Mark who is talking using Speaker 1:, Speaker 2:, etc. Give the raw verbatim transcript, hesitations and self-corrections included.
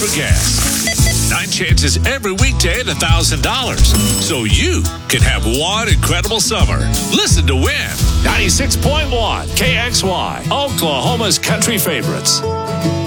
Speaker 1: for gas. Nine chances every weekday at one thousand dollars. So you can have one incredible summer. Listen to win. ninety-six point one K X Y, Oklahoma's country favorites.